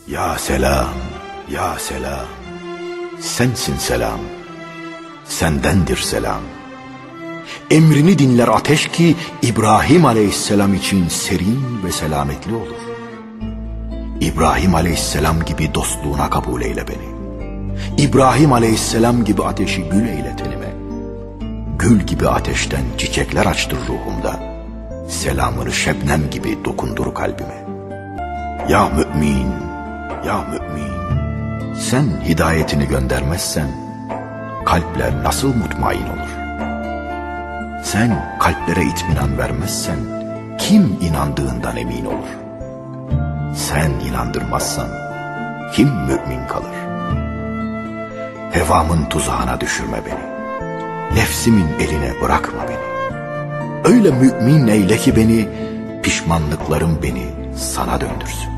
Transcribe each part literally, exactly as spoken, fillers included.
Ya selam, ya selam, sensin selam, sendendir selam. Emrini dinler ateş ki İbrahim aleyhisselam için serin ve selametli olur. İbrahim aleyhisselam gibi dostluğuna kabul eyle beni. İbrahim aleyhisselam gibi ateşi gül eyle tenime. Gül gibi ateşten çiçekler açtır ruhumda. Selamını şebnem gibi dokundur kalbime. Ya mümin, ya mümin, sen hidayetini göndermezsen kalpler nasıl mutmain olur? Sen kalplere itminan vermezsen kim inandığından emin olur? Sen inandırmazsan kim mümin kalır? Hevamın tuzağına düşürme beni. Nefsimin eline bırakma beni. Öyle mümin eyle ki beni, pişmanlıklarım beni sana döndürsün.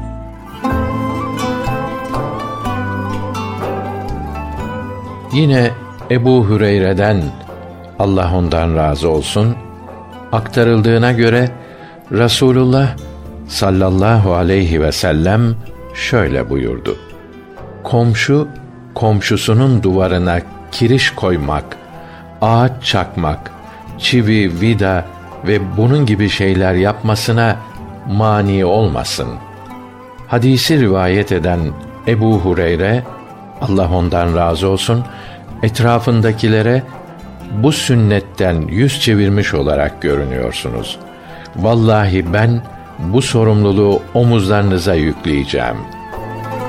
Yine Ebu Hüreyre'den, Allah ondan razı olsun, aktarıldığına göre Resulullah sallallahu aleyhi ve sellem şöyle buyurdu: Komşu komşusunun duvarına kiriş koymak, ağaç çakmak, çivi, vida ve bunun gibi şeyler yapmasına mani olmasın. Hadisi rivayet eden Ebu Hureyre, Allah ondan razı olsun, etrafındakilere bu sünnetten yüz çevirmiş olarak görünüyorsunuz. Vallahi ben bu sorumluluğu omuzlarınıza yükleyeceğim.